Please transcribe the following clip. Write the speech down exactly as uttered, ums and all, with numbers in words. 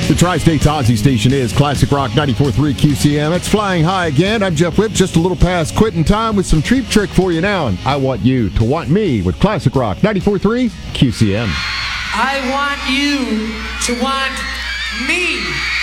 The Tri-State's Aussie station is Classic Rock ninety-four point three Q C M. It's flying high again. I'm Jeff Whip, just a little past quitting time with some Cheap Trick for you now. And I want you to want me with Classic Rock ninety-four point three Q C M. I want you to want me.